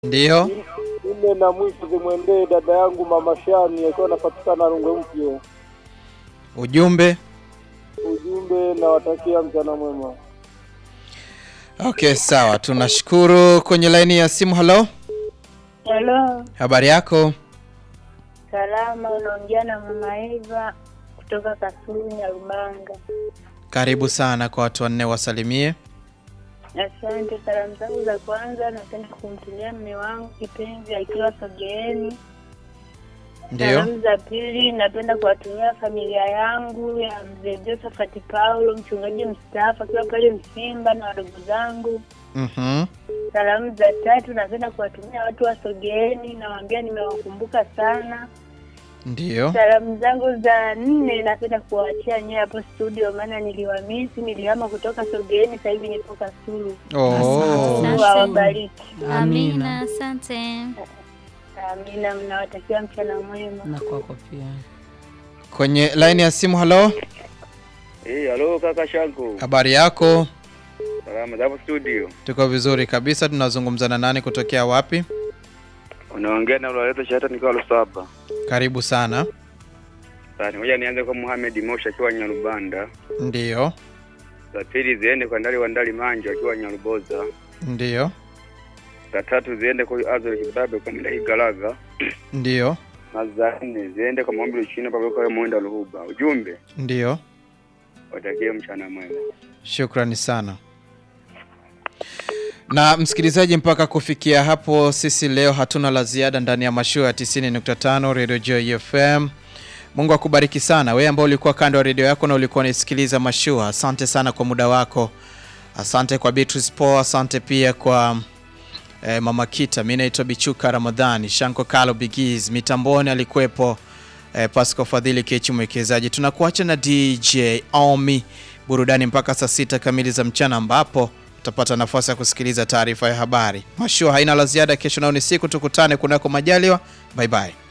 Ndiyo. Nne na mwisho zimwendee dada yangu Mama Shani akiwa anapatikana Rungwe Mpya. Ujumbe na watakia mchana mwema. Okay, sawa. Tunashukuru. Kwenye laini ya simu, hello. Hello. Habari yako? Salama, unaongea na Mama Eva kutoka Kasulu Nyarubanga. Karibu sana kwa watu wanne wasalimie. Asante. Salamu zangu za kwanza napenda kumtumia mume wangu kipenzi akiwa Sogeeni. Ndiyo. Salamu za pili napenda kuwatumia familia yangu ya Mzee Josephat Paulo, mchungaji mstaafu akiwa pale Msimba na wadogo zangu. Salamu za tatu napenda kuwatumia watu wa Sogeeni, nawaambia nimewakumbuka sana. Ndiyo. Salamu zangu za nne napenda kuwaachia nyewe hapo studio, maana niliwamisi, nilihama kutoka Sogeeni, sasa hivi nipo Kasulu. Oh. Wabariki. Amina, asante. Amina, mnawatakia mchana mwema. Na kwako pia. Kwenye line ya simu, hello. Hello kaka Shanku. Habari yako? Salama hapo studio. Tuko vizuri kabisa. Tunazungumza na nani kutokea wapi? Unaongea na Loreto Shata nikiwa Lusaba. Karibu sana. Sasa ngoja nianze kwa Mohamed Mosha akiwa Nyarubanda. Ndiyo. Za pili ziende kwa Ndali Manja akiwa Nyaruboza. Ndiyo. Za tatu ziende kwa Azori Kibabe kwa Mila Igalaga. Ndiyo. Na za nne ziende kwa Mwambi Luchina kwa Mwenda Luhuba. Ujumbe. Ndiyo. Watakie mchana mwema. Shukrani sana. Na msikilizaji, mpaka kufikia hapo sisi leo hatuna la ziada ndani ya mashua ya 90.5 Radio Joy FM. Mungu akubariki sana wewe ambao ulikuwa kando ya radio yako na ulikuwa unasikiliza mashua. Asante sana kwa muda wako. Asante kwa Beatrice Paul, asante pia kwa Mama Kita. Mimi naitwa Bichuka Ramadhani, Shanko Kalo Bigiz, mitamboni alikuwepo Pascal Fadhili Kechi mwekezaji. Tunakuacha na DJ Omi burudani mpaka saa 6 kamili za mchana, ambapo utapata nafasi ya kusikiliza taarifa ya habari. Mashua haina la ziada, kesho nao ni siku, tukutane kunako majaliwa. Bye bye.